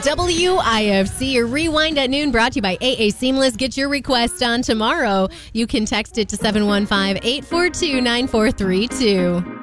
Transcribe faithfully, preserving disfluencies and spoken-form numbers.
W I F C, your Rewind at Noon, brought to you by A A Seamless. Get your request on tomorrow. You can text it to seven one five, eight four two, nine four three two.